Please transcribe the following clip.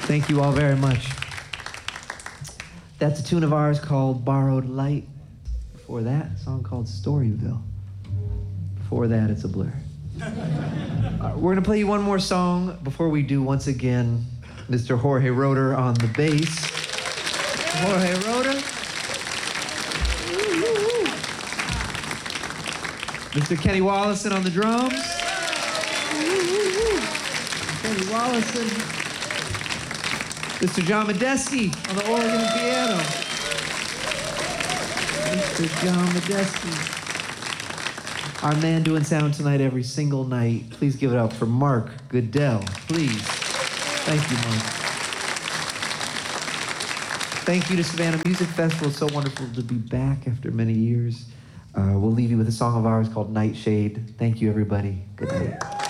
Thank you all very much. That's a tune of ours called Borrowed Light. Before that, a song called Storyville. Before that, it's a blur. We're going to play you one more song. Before we do, once again, Mr. Jorge Roeder on the bass. Jorge Roeder. Mr. Kenny Wollesen on the drums. Kenny Wollesen. Mr. John Medeski on the organ and piano. Mr. John Medeski. Our man doing sound tonight every single night. Please give it up for Mark Goodell, please. Thank you, Mark. Thank you to Savannah Music Festival. It's so wonderful to be back after many years. We'll leave you with a song of ours called Nightshade. Thank you, everybody. Good night.